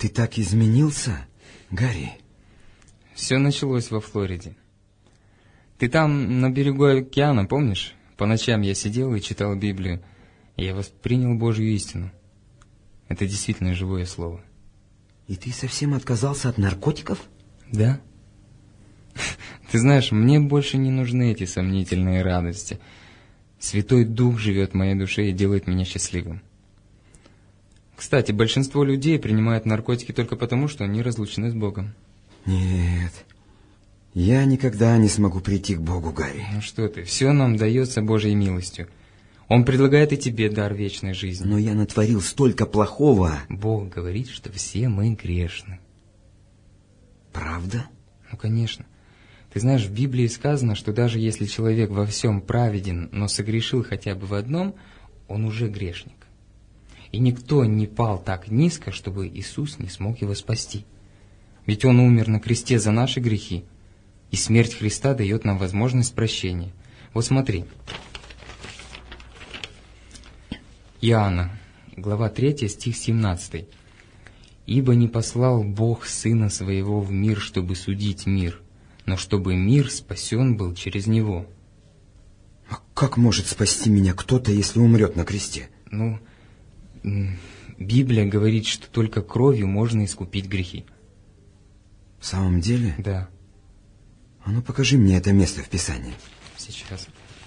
Ты так изменился, Гарри? Все началось во Флориде. Ты там, на берегу океана, помнишь? По ночам я сидел и читал Библию, и я воспринял Божью истину. Это действительно живое слово. И ты совсем отказался от наркотиков? Да. Ты знаешь, мне больше не нужны эти сомнительные радости. Святой Дух живет в моей душе и делает меня счастливым. Кстати, большинство людей принимают наркотики только потому, что они разлучены с Богом. Нет, я никогда не смогу прийти к Богу, Гарри. Ну что ты, все нам дается Божьей милостью. Он предлагает и тебе дар вечной жизни. Но я натворил столько плохого. Бог говорит, что все мы грешны. Правда? Ну, конечно. Ты знаешь, в Библии сказано, что даже если человек во всем праведен, но согрешил хотя бы в одном, он уже грешник. И никто не пал так низко, чтобы Иисус не смог его спасти. Ведь Он умер на кресте за наши грехи, и смерть Христа дает нам возможность прощения. Вот смотри. Иоанна, глава 3, стих 17. «Ибо не послал Бог Сына Своего в мир, чтобы судить мир, но чтобы мир спасен был через Него». А как может спасти меня кто-то, если умрет на кресте? Ну, Библия говорит, что только кровью можно искупить грехи. В самом деле? Да. А ну покажи мне это место в Писании. Сейчас.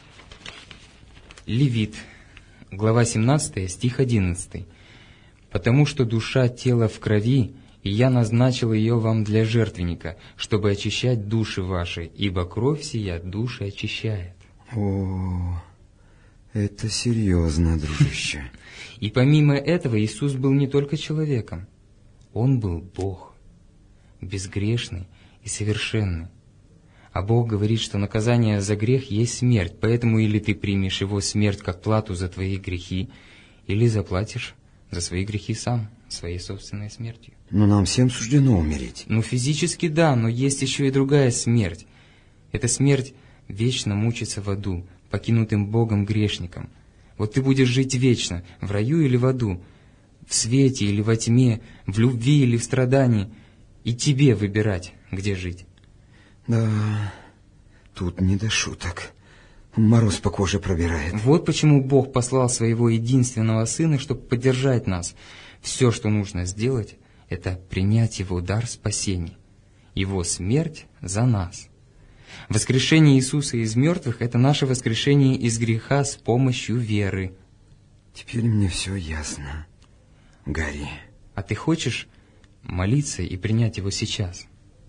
Левит, глава 17, стих 11. «Потому что душа тела в крови, и я назначил ее вам для жертвенника, чтобы очищать души ваши, ибо кровь сия души очищает». О, это серьезно, дружище. И помимо этого Иисус был не только человеком. Он был Бог, безгрешный и совершенный. А Бог говорит, что наказание за грех есть смерть, поэтому или ты примешь Его смерть как плату за твои грехи, или заплатишь за свои грехи сам, своей собственной смертью. Но нам всем суждено умереть. Ну, физически да, но есть еще и другая смерть. Это смерть вечно мучиться в аду, покинутым Богом грешником. Вот ты будешь жить вечно, в раю или в аду, в свете или во тьме, в любви или в страдании, и тебе выбирать, где жить. Да, тут не до шуток. Мороз по коже пробирает. Вот почему Бог послал Своего единственного Сына, чтобы поддержать нас. Все, что нужно сделать, это принять Его дар спасения, Его смерть за нас. Воскрешение Иисуса из мертвых – это наше воскрешение из греха с помощью веры. Теперь мне все ясно, Гарри. А ты хочешь молиться и принять Его сейчас?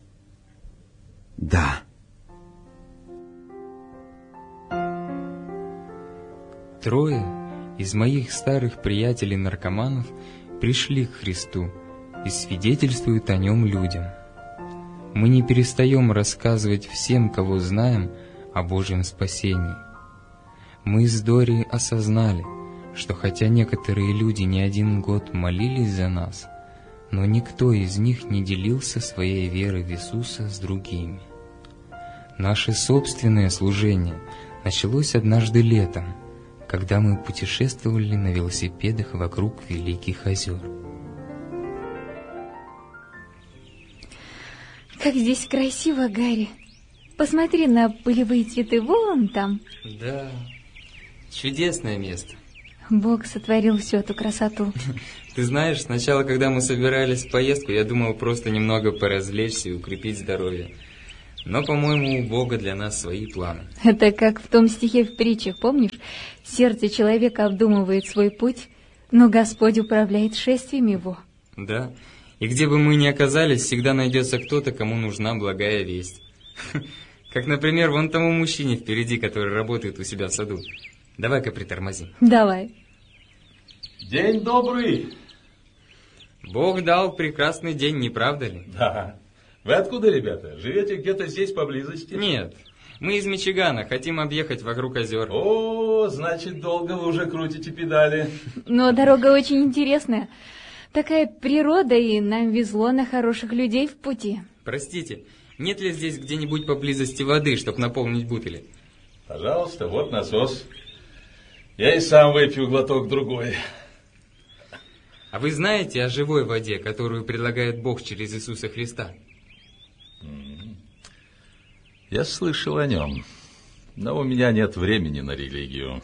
Да. Трое из моих старых приятелей-наркоманов пришли к Христу и свидетельствуют о Нем людям. Мы не перестаем рассказывать всем, кого знаем, о Божьем спасении. Мы с Дори осознали, что хотя некоторые люди не один год молились за нас, но никто из них не делился своей верой в Иисуса с другими. Наше собственное служение началось однажды летом, когда мы путешествовали на велосипедах вокруг Великих озер. Как здесь красиво, Гарри. Посмотри на полевые цветы вон там. Да, чудесное место. Бог сотворил всю эту красоту. Ты знаешь, сначала, когда мы собирались в поездку, я думал просто немного поразвлечься и укрепить здоровье. Но, по-моему, у Бога для нас свои планы. Это как в том стихе в притчах, помнишь? Сердце человека обдумывает свой путь, но Господь управляет шествием его. Да, и где бы мы ни оказались, всегда найдется кто-то, кому нужна благая весть. Как, например, вон тому мужчине впереди, который работает у себя в саду. Давай-ка притормозим. Давай. День добрый. Бог дал прекрасный день, не правда ли? Да. Вы откуда, ребята? Живете где-то здесь поблизости? Нет, мы из Мичигана, хотим объехать вокруг озер. О, значит, долго вы уже крутите педали. Но дорога очень интересная. Такая природа, и нам везло на хороших людей в пути. Простите, нет ли здесь где-нибудь поблизости воды, чтобы наполнить бутыли? Пожалуйста, вот насос. Я и сам выпью глоток другой. А вы знаете о живой воде, которую предлагает Бог через Иисуса Христа? Я слышал о нем, но у меня нет времени на религию.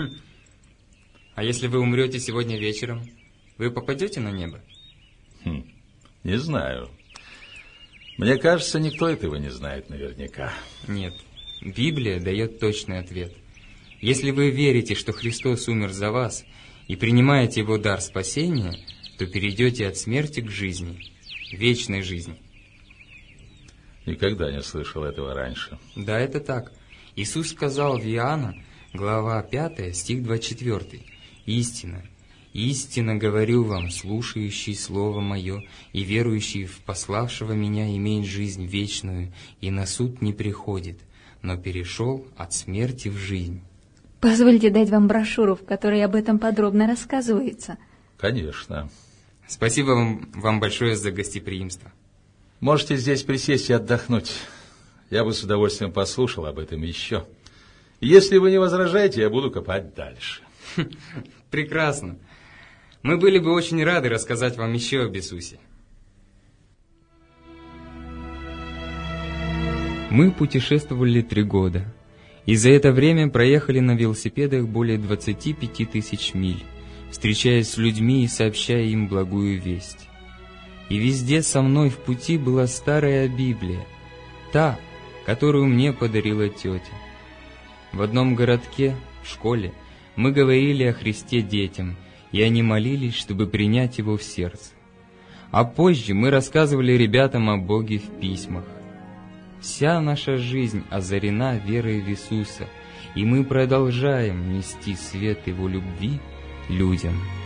А если вы умрете сегодня вечером, вы попадете на небо? Не знаю. Мне кажется, никто этого не знает наверняка. Нет. Библия дает точный ответ. Если вы верите, что Христос умер за вас, и принимаете Его дар спасения, то перейдете от смерти к жизни, вечной жизни. Никогда не слышал этого раньше. Да, это так. Иисус сказал в Иоанна, глава 5, стих 24. «Истина, истинно говорю вам, слушающий Слово Мое и верующий в пославшего Меня имеет жизнь вечную, и на суд не приходит, но перешел от смерти в жизнь». Позвольте дать вам брошюру, в которой об этом подробно рассказывается. Конечно. Спасибо вам большое за гостеприимство. Можете здесь присесть и отдохнуть. Я бы с удовольствием послушал об этом еще. Если вы не возражаете, я буду копать дальше. Прекрасно. Мы были бы очень рады рассказать вам еще об Иисусе. Мы путешествовали 3 года. И за это время проехали на велосипедах более 25 тысяч миль, встречаясь с людьми и сообщая им благую весть. И везде со мной в пути была старая Библия, та, которую мне подарила тетя. В одном городке, в школе, мы говорили о Христе детям, и они молились, чтобы принять Его в сердце. А позже мы рассказывали ребятам о Боге в письмах. Вся наша жизнь озарена верой в Иисуса, и мы продолжаем нести свет Его любви людям.